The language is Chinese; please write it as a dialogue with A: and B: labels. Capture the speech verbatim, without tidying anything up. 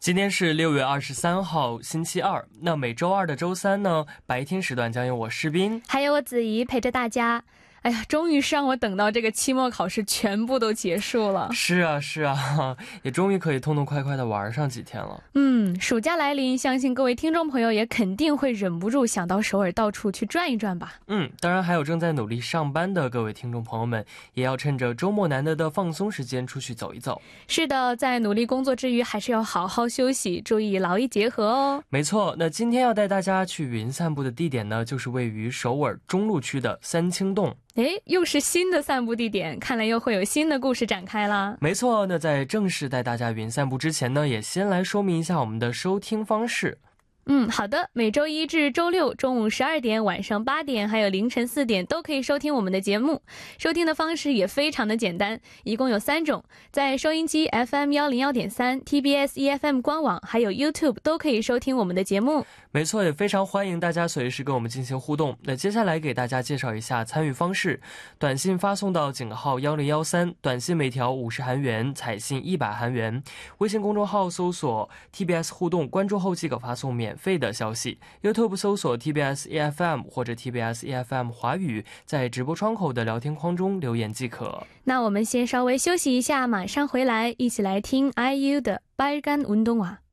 A: 今天是六月二十三号星期二，那每周二的周三呢，白天时段将由我诗斌
B: 还有我子怡陪着大家。哎呀，终于是让我等到这个期末考试全部都结束了。
A: 是啊是啊，也终于可以痛痛快快的玩上几天了。
B: 嗯，暑假来临，相信各位听众朋友也肯定会忍不住想到首尔到处去转一转吧。
A: 嗯，当然还有正在努力上班的各位听众朋友们，也要趁着周末难得的放松时间出去走一走。
B: 是的，在努力工作之余还是要好好休息，注意劳逸结合哦。
A: 没错，那今天要带大家去云散步的地点呢，就是位于首尔中路区的三清洞。
B: 诶，又是新的散步地点，看来又会有新的故事展开啦。
A: 没错，那在正式带大家云散步之前呢，也先来说明一下我们的收听方式。
B: 嗯，好的，每周一至周六中午十二点、晚上八点还有凌晨四点都可以收听我们的节目。收听的方式也非常的简单，一共有三种，在收音机 F M 一零一点三、T B S E F M 官网还有 YouTube 都可以收听我们的节目。
A: 没错，也非常欢迎大家随时跟我们进行互动。那接下来给大家介绍一下参与方式，短信发送到井号一零一三，短信每条五十韩元，彩信一百韩元。微信公众号搜索 T B S 互动，关注后即可发送免费的消息。 YouTube 搜索 T B S E F M 或者 T B S E F M 华语，在直播窗口的聊天框中留言即可。
B: 那我们先稍微休息一下，马上回来一起来听 I U 的빨간운동화。